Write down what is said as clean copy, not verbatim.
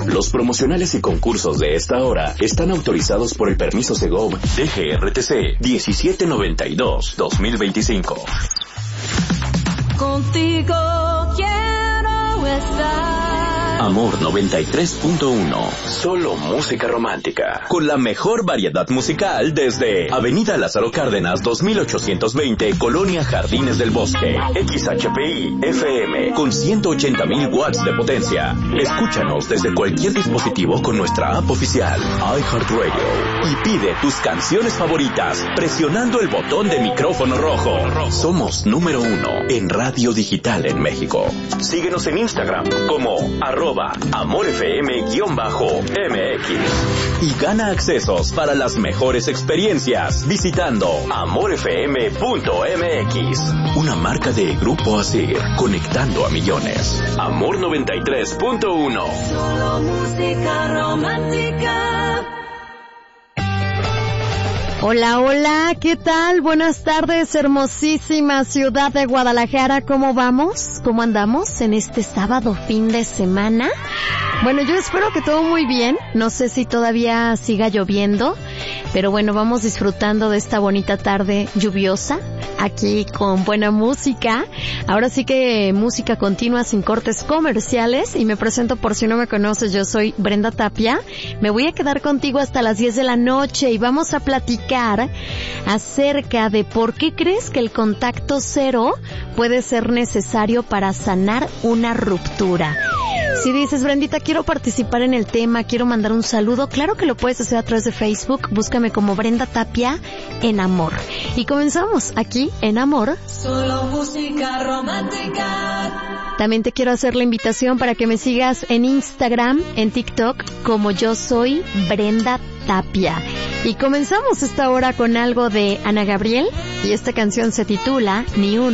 Los promocionales y concursos de esta hora están autorizados por el permiso Segov DGRTC 1792-2025. Contigo quiero estar. Amor 93.1. Solo música romántica. Con la mejor variedad musical desde Avenida Lázaro Cárdenas 2820, Colonia Jardines del Bosque. XHPI FM con 180,000 watts de potencia. Escúchanos desde cualquier dispositivo con nuestra app oficial iHeartRadio y pide tus canciones favoritas presionando el botón de micrófono rojo. Somos número 1 en radio digital en México. Síguenos en Instagram como @AmorFM_MX y gana accesos para las mejores experiencias visitando AmorFM.mx. Una marca de Grupo Asir, conectando a millones. Amor 93.1. Solo música romántica. Hola, hola, ¿qué tal? Buenas tardes, hermosísima ciudad de Guadalajara. ¿Cómo vamos? ¿Cómo andamos en este sábado, fin de semana? Bueno, yo espero que todo muy bien. No sé si todavía siga lloviendo, pero bueno, vamos disfrutando de esta bonita tarde lluviosa, aquí con buena música. Ahora sí que música continua sin cortes comerciales, y me presento por si no me conoces, yo soy Brenda Tapia. Me voy a quedar contigo hasta las 10 de la noche y vamos a platicar acerca de por qué crees que el contacto cero puede ser necesario para sanar una ruptura. Si dices, Brendita, quiero participar en el tema, quiero mandar un saludo, claro que lo puedes hacer a través de Facebook. Búscame como Brenda Tapia en Amor. Y comenzamos aquí en Amor. Solo música romántica. También te quiero hacer la invitación para que me sigas en Instagram, en TikTok, como yo soy Brenda Tapia. Y comenzamos esta hora con algo de Ana Gabriel, y esta canción se titula Ni Uno.